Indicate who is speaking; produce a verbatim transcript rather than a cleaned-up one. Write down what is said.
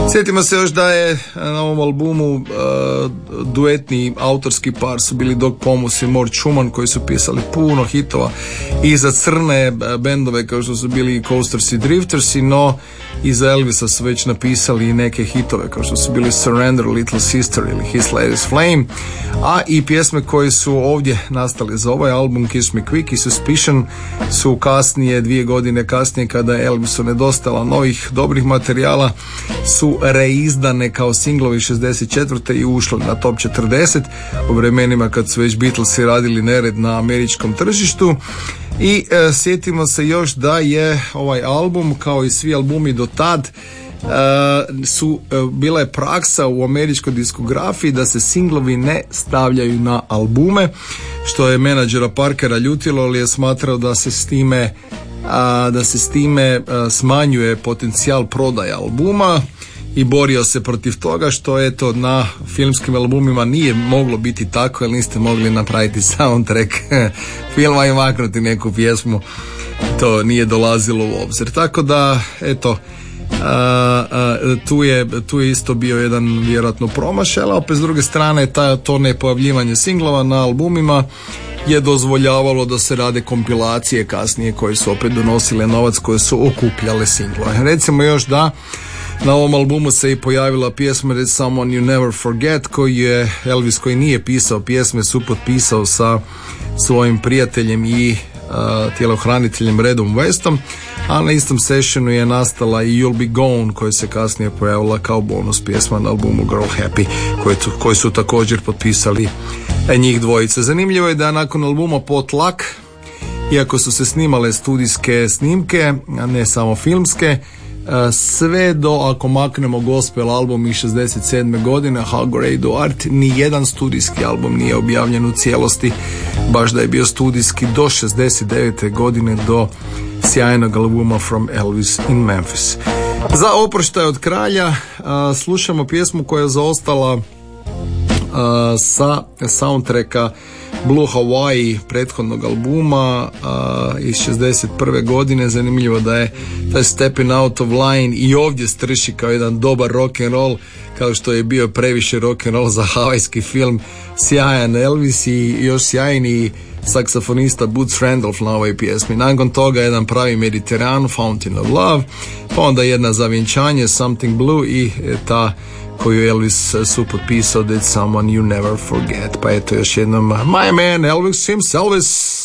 Speaker 1: Sjetimo se još da je na ovom albumu uh, duetni autorski par su bili Doug Pomus i Mort Schumann, koji su pisali puno hitova i za crne bendove kao što su bili Coasters i Drifters, no i za Elvisa su već napisali neke hitove kao što su bili Surrender, Little Sister ili His Latest Flame, a i pjesme koje su ovdje nastale za ovaj album, Kiss Me Quick i Suspicion, su kasnije, dvije godine kasnije, kada je Elvisu nedostala novih dobrih materijala, su reizdane kao singlovi šezdeset četvrte i ušli na top četrdeset u vremenima kad su već Beatlesi radili nered na američkom tržištu. I e, sjetimo se još da je ovaj album, kao i svi albumi do tad, e, su e, bila je praksa u američkoj diskografiji da se singlovi ne stavljaju na albume, što je menadžera Parkera ljutilo, ali je smatrao da se s time a, da se s time a, smanjuje potencijal prodaja albuma i borio se protiv toga, što eto na filmskim albumima nije moglo biti tako, jer niste mogli napraviti soundtrack filma i maknuti neku pjesmu, to nije dolazilo u obzir. Tako da eto, a, a, tu, je, tu je isto bio jedan vjerojatno promašaj, ali opet s druge strane ta, to nepojavljivanje singlova na albumima je dozvoljavalo da se rade kompilacije kasnije koje su opet donosile novac, koje su okupljale singlove. Recimo još da na ovom albumu se i pojavila pjesma There's Someone You Never Forget, koji je Elvis, koji nije pisao pjesme, supotpisao sa svojim prijateljem i uh, tjelohraniteljem Redom Westom, a na istom sessionu je nastala i You'll Be Gone, koja se kasnije pojavila kao bonus pjesma na albumu Girl Happy, koji, tu, koji su također potpisali njih dvojice. Zanimljivo je da nakon albuma Potluck, iako su se snimale studijske snimke, a ne samo filmske, sve do, ako maknemo gospel album iz šezdeset sedme godine How Great Thou Art, ni jedan studijski album nije objavljen u cijelosti, baš da je bio studijski do šezdeset devete godine, do sjajnog albuma From Elvis in Memphis. Za oproštaj od kralja a, slušamo pjesmu koja je zaostala a, sa soundtracka Blue Hawaii prethodnog albuma a, iz šezdeset prve godine. Zanimljivo da je taj Stepping Out of Line i ovdje strši kao jedan dobar rock and roll, kao što je bio previše rock and roll za havajski film. Sjajan Elvis i još sjajni saksofonista Boots Randolph na ovoj pjesmi. Nakon toga jedan pravi Mediteran, Fountain of Love, pa onda jedna za vjenčanje, Something Blue, i ta koju Elvis su potpisao That's Someone You Never Forget. Pa eto još jednom My Man Elvis himself.